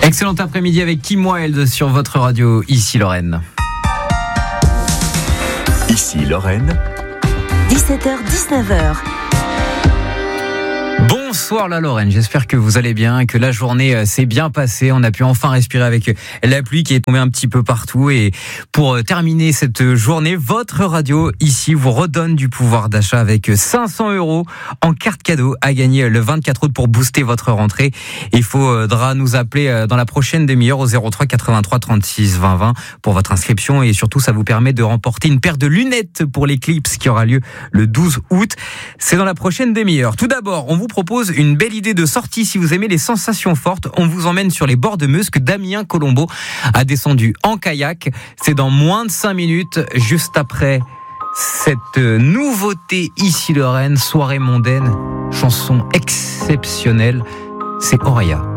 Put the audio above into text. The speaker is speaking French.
Excellent après-midi avec Kim Wilde sur votre radio, ici Lorraine. Ici Lorraine. 17h-19h. Bonsoir la Lorraine, j'espère que vous allez bien, que la journée s'est bien passée. On a pu enfin respirer avec la pluie qui est tombée un petit peu partout. Et pour terminer cette journée, votre radio ici vous redonne du pouvoir d'achat avec 500 € en carte cadeau à gagner le 24 août pour booster votre rentrée. Il faudra nous appeler dans la prochaine demi-heure au 03 83 36 20 20 pour votre inscription. Et surtout, ça vous permet de remporter une paire de lunettes pour l'Eclipse qui aura lieu le 12 août. C'est dans la prochaine demi-heure. Tout d'abord, on vous propose une belle idée de sortie si vous aimez les sensations fortes. On vous emmène sur les bords de Meuse que Damien Colombo a descendu en kayak. C'est dans moins de 5 minutes, juste après cette nouveauté ici Lorraine, soirée mondaine, chanson exceptionnelle. C'est Auréa.